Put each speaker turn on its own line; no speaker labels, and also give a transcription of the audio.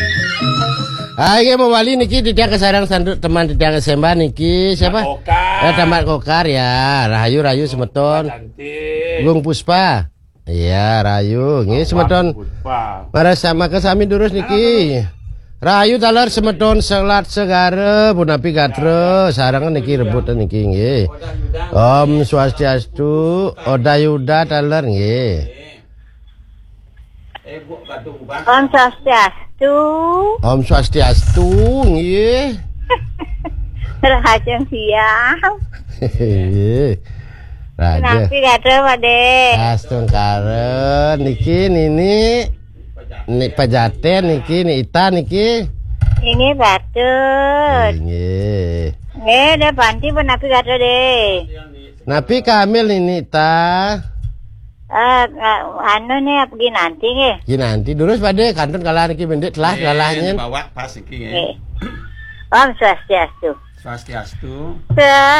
Ayo mewali niki tidak kesarang sanduk teman tidak SMA niki siapa? Tamat Kokar ya. Rahayu semeton. Gung Puspa. Iya Rahayu. Nggih semeton. Mara sama kesami durus niki. Rahayu taler semeton selat segare punapi gatre sarangan niki rebutan niki nggih. Om Swastiastu, Odayuda taler nggih.
Om Swastiastu.
Om Swastiastu nggih.
Rahajeng siang.
Raja.
Napi gade Pade.
Astungkaren niki nini Pajate niki ni Ita niki.
Ini batut.
Nggih.
Nggih, de panti pun napi gade deh.
Napi Kamil ini Ta.
Anu nih pergi nanti nggih.
Nanti durus pada kantun kalah niki bendek telah kalahnya.
Bawa pas iki nggih.
Om Swastiastu.
Swastiastu.